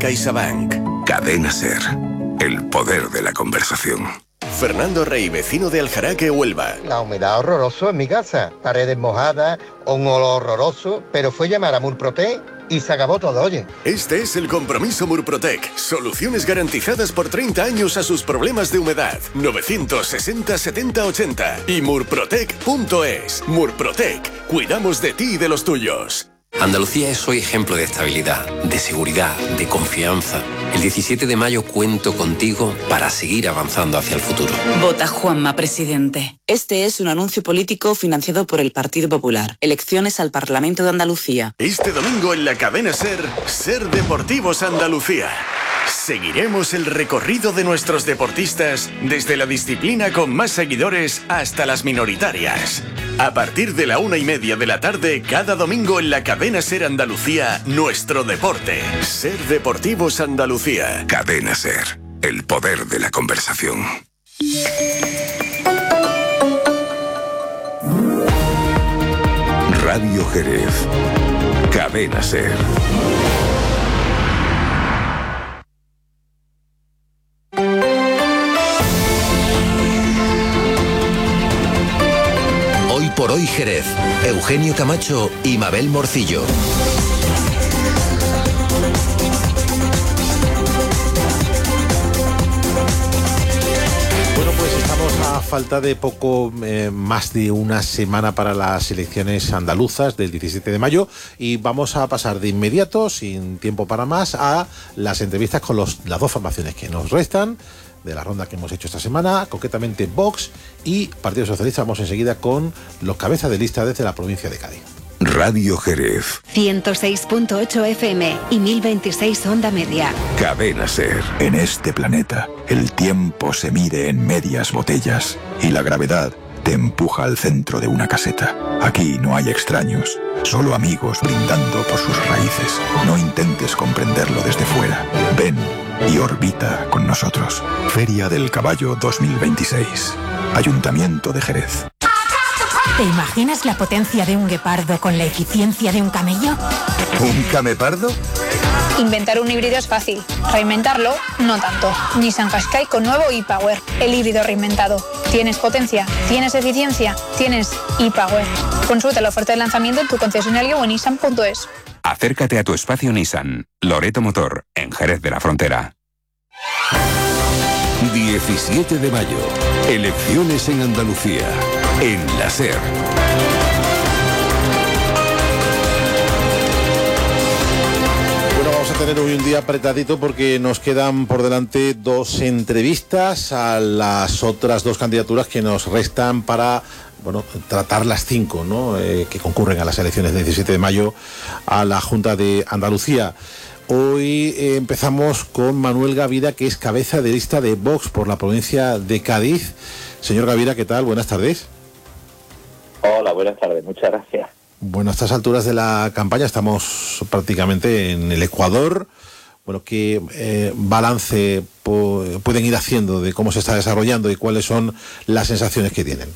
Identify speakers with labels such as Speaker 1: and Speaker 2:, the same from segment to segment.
Speaker 1: CaixaBank.
Speaker 2: Cadena SER. El poder de la conversación.
Speaker 1: Fernando Rey, vecino de Aljaraque, Huelva.
Speaker 3: La humedad horroroso en mi casa, paredes mojadas, un olor horroroso, pero fue llamar a Murprotec y se acabó todo, oye.
Speaker 1: Este es el compromiso Murprotec. Soluciones garantizadas por 30 años a sus problemas de humedad. 960 70 80 y murprotec.es. Murprotec. Cuidamos de ti y de los tuyos.
Speaker 4: Andalucía es hoy ejemplo de estabilidad, de seguridad, de confianza. El 17 de mayo cuento contigo para seguir avanzando hacia el futuro.
Speaker 5: Vota Juanma, presidente. Este es un anuncio político financiado por el Partido Popular. Elecciones al Parlamento de Andalucía.
Speaker 1: Este domingo en la cadena SER, SER Deportivos Andalucía. Seguiremos el recorrido de nuestros deportistas desde la disciplina con más seguidores hasta las minoritarias. A partir de la 1:30 de la tarde, cada domingo en la cadena SER Andalucía, nuestro deporte. SER Deportivos Andalucía.
Speaker 2: Cadena SER. El poder de la conversación. Radio Jerez. Cadena SER.
Speaker 6: Hoy por hoy Jerez. Eugenio Camacho y Mabel Morcillo.
Speaker 7: Bueno, pues estamos a falta de poco más de una semana para las elecciones andaluzas del 17 de mayo y vamos a pasar de inmediato, sin tiempo para más, a las entrevistas con las dos formaciones que nos restan de la ronda que hemos hecho esta semana, concretamente Vox y Partido Socialista. Vamos enseguida con los cabezas de lista desde la provincia de Cádiz.
Speaker 2: Radio Jerez.
Speaker 8: 106.8 FM y 1026 onda media.
Speaker 2: Cadena SER.
Speaker 9: En este planeta, el tiempo se mide en medias botellas y la gravedad te empuja al centro de una caseta. Aquí no hay extraños, solo amigos brindando por sus raíces. No intentes comprenderlo desde fuera. Ven y orbita con nosotros. Feria del Caballo 2026. Ayuntamiento de Jerez.
Speaker 10: ¿Te imaginas la potencia de un guepardo con la eficiencia de un camello?
Speaker 9: ¿Un camepardo?
Speaker 11: Inventar un híbrido es fácil, reinventarlo no tanto. Nissan Qashqai con nuevo e-Power, el híbrido reinventado. ¿Tienes potencia? ¿Tienes eficiencia? ¿Tienes e-Power? Consulta la oferta de lanzamiento en tu concesionario o en nissan.es.
Speaker 12: Acércate a tu espacio Nissan, Loreto Motor, en Jerez de la Frontera.
Speaker 1: 17 de mayo. Elecciones en Andalucía. En la SER.
Speaker 7: Bueno, vamos a tener hoy un día apretadito porque nos quedan por delante dos entrevistas a las otras dos candidaturas que nos restan para, bueno, tratar las 5, ¿no? Que concurren a las elecciones del 17 de mayo a la Junta de Andalucía. Hoy empezamos con Manuel Gavira, que es cabeza de lista de Vox por la provincia de Cádiz. Señor Gavira, ¿qué tal? Buenas tardes.
Speaker 13: Hola, buenas tardes, muchas gracias.
Speaker 7: Bueno, a estas alturas de la campaña estamos prácticamente en el Ecuador. Bueno, ¿qué balance pueden ir haciendo de cómo se está desarrollando y cuáles son las sensaciones que tienen?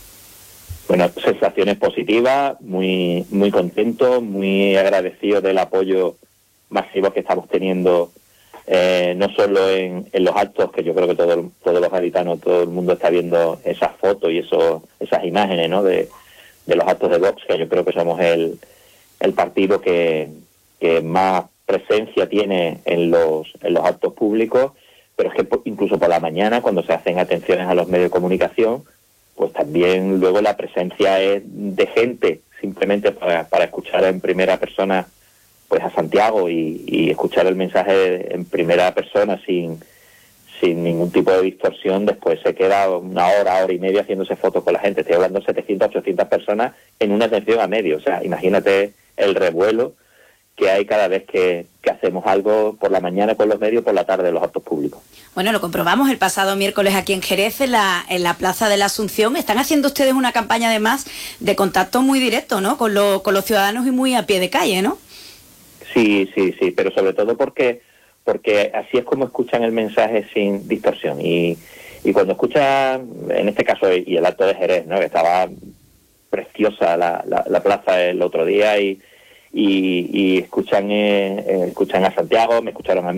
Speaker 13: Bueno, sensaciones positivas, muy contento, muy agradecido del apoyo masivo que estamos teniendo, no solo en los actos, que yo creo que todos los gaditanos, todo el mundo está viendo esas fotos y esas imágenes, ¿no?, de los actos de Vox, que yo creo que somos el partido que más presencia tiene en los actos públicos, pero es que incluso por la mañana, cuando se hacen atenciones a los medios de comunicación, pues también luego la presencia es de gente, simplemente para escuchar en primera persona pues a Santiago y escuchar el mensaje en primera persona sin ningún tipo de distorsión. Después se queda una hora y media haciéndose fotos con la gente. Estoy hablando de 700, 800 personas en una atención a medio. O sea, imagínate el revuelo que hay cada vez que hacemos algo por la mañana con los medios, por la tarde en los actos públicos.
Speaker 14: Bueno, lo comprobamos el pasado miércoles aquí en Jerez, en la Plaza de la Asunción. Están haciendo ustedes una campaña además de contacto muy directo, ¿no?, con los ciudadanos y muy a pie de calle, ¿no? Sí, pero sobre todo porque así es como escuchan el mensaje sin distorsión. Y cuando escuchan, en este caso, y el acto de Jerez, ¿no?, que estaba preciosa la plaza el otro día, y escuchan a Santiago, me escucharon a mí,